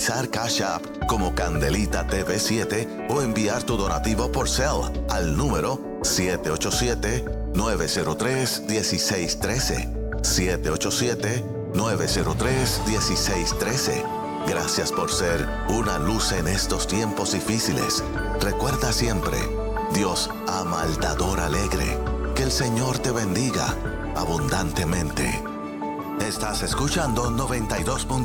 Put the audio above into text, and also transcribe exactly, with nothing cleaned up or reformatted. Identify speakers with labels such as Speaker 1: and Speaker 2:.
Speaker 1: utilizar Cash App como Candelita T V siete o enviar tu donativo por Zelle al número siete ocho siete, nueve cero tres, uno seis uno tres. siete ocho siete, nueve cero tres, uno seis uno tres. Gracias por ser una luz en estos tiempos difíciles. Recuerda siempre, Dios ama al dador alegre. Que el Señor te bendiga abundantemente. Estás escuchando noventa y dos punto